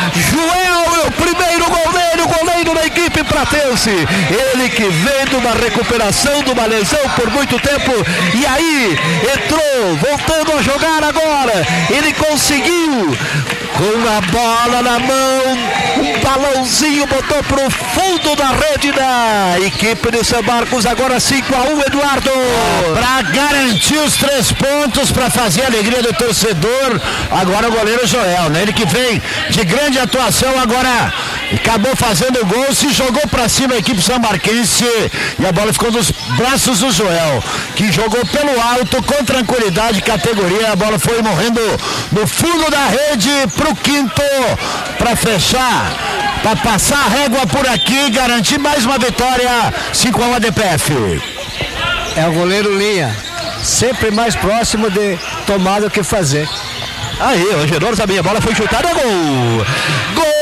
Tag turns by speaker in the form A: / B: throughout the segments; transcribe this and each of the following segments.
A: Joel é o primeiro goleiro da equipe pratense. Ele que vem de uma recuperação, de uma lesão por muito tempo. E aí, entrou, voltando a jogar agora. Ele conseguiu, com a bola na mão, um balãozinho, botou pro fundo da rede da equipe de São Marcos. Agora 5-1, Eduardo.
B: Para garantir os 3 pontos, para fazer a alegria do torcedor, agora o goleiro Joel, né? Ele que vem de grande atuação, agora acabou fazendo o gol, se jogou para cima a equipe sammarquense e a bola ficou nos braços do Joel, que jogou pelo alto, com tranquilidade, categoria. A bola foi morrendo no fundo da rede pro quinto, para fechar, para passar a régua por aqui, garantir mais uma vitória. 5-1 ADPF.
C: É o goleiro Linha, sempre mais próximo de tomar do que fazer.
A: Aí, o Angelor sabia, a bola foi chutada, gol! Gol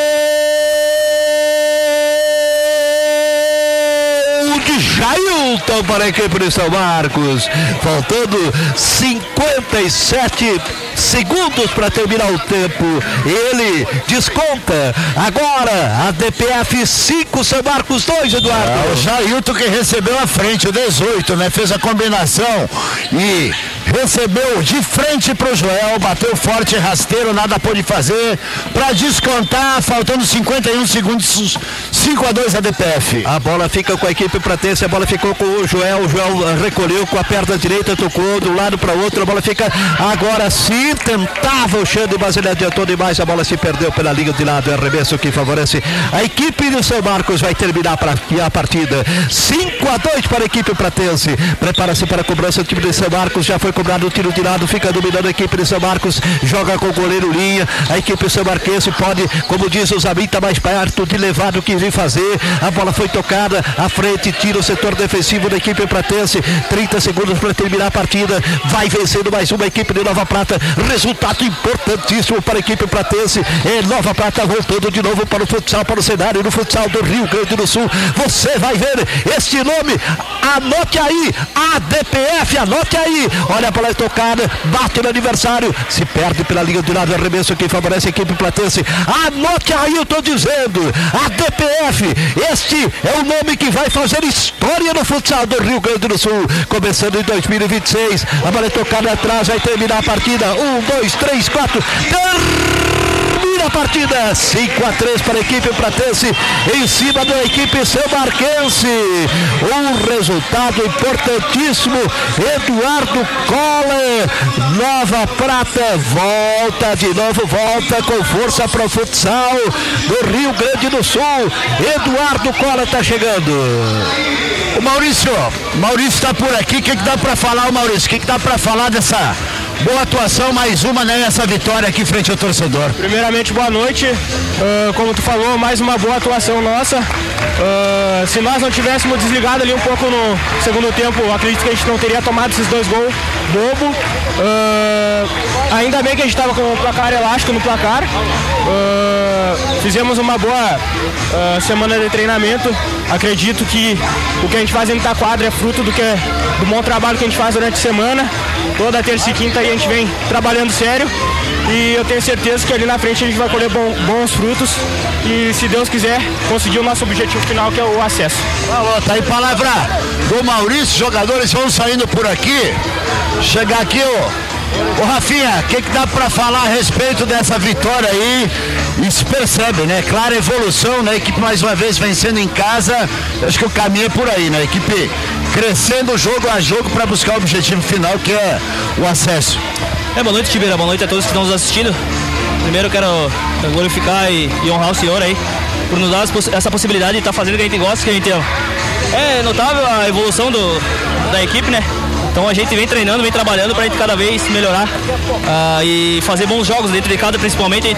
A: de Jailton para a equipe de São Marcos. Faltando 57 segundos para terminar o tempo. Ele desconta. Agora, a DPF 5, São Marcos 2, Eduardo.
B: O Jailton que recebeu a frente, o 18, né? Fez a combinação e recebeu de frente pro Joel, bateu forte, rasteiro, nada pôde fazer para descontar, faltando 51 segundos, 5-2 a DPF.
A: A bola fica com a equipe pratense, a bola ficou com o Joel recolheu com a perna direita, tocou de um lado para o outro, a bola fica agora sim, tentava o Xande, mas ele adiantou demais, a bola se perdeu pela linha de lado, é arremesso que favorece a equipe de São Marcos, vai terminar a partida, 5-2 para a equipe pratense, prepara-se para a cobrança, o time de São Marcos já foi cobrado o tiro de lado, fica dominando a equipe de São Marcos, joga com o goleiro Linha, a equipe sammarquense pode, como diz o Zabim, tá mais perto de levar do que vir fazer, a bola foi tocada, à frente, tira o setor defensivo da equipe pratense, 30 segundos para terminar a partida, vai vencendo mais uma equipe de Nova Prata, resultado importantíssimo para a equipe pratense, é Nova Prata voltando de novo para o futsal, para o cenário do futsal do Rio Grande do Sul, você vai ver este nome, anote aí, ADPF, anote aí, olha a bola é tocada, bate no adversário, se perde pela linha do lado, arremesso que favorece a equipe platense, anote aí, eu estou dizendo, ADPF, este é o nome que vai fazer história no futsal do Rio Grande do Sul, começando em 2026, a bola é tocada atrás, vai terminar a partida, 1, 2, 3, 4, termina a partida, 5-3 para a equipe pratense, em cima da equipe sammarquense, um resultado importantíssimo, Eduardo Coller, Nova Prata volta de novo, volta com força para o futsal do Rio Grande do Sul, Eduardo Coller está chegando.
B: O Maurício está por aqui, o que dá para falar, Maurício? O que dá para falar dessa boa atuação, mais uma, né, nessa vitória aqui frente ao torcedor?
D: Primeiramente, boa noite, como tu falou, mais uma boa atuação nossa, se nós não tivéssemos desligado ali um pouco no segundo tempo, acredito que a gente não teria tomado esses 2 gols bobo, ainda bem que a gente estava com o placar elástico no placar, fizemos uma boa semana de treinamento, acredito que o que a gente faz dentro da quadra é fruto do bom trabalho que a gente faz durante a semana, toda terça e quinta a gente vem trabalhando sério e eu tenho certeza que ali na frente a gente vai colher bons frutos e, se Deus quiser, conseguir o nosso objetivo final, que é o acesso.
B: Falou, tá aí palavra do Maurício, jogadores vão saindo por aqui, chegar aqui Ô Rafinha, o que dá para falar a respeito dessa vitória aí? E se percebe, né? Clara evolução, né? A equipe mais uma vez vencendo em casa, acho que o caminho é por aí, né? A equipe crescendo jogo a jogo para buscar o objetivo final, que é o acesso.
E: Boa noite, Tibeira, boa noite a todos que estão nos assistindo. Primeiro eu quero glorificar e honrar o senhor aí, por nos dar essa possibilidade de estar fazendo o que a gente gosta, que a gente ama. É notável a evolução da equipe, né? Então a gente vem treinando, vem trabalhando para a gente cada vez melhorar e fazer bons jogos dentro de casa, principalmente.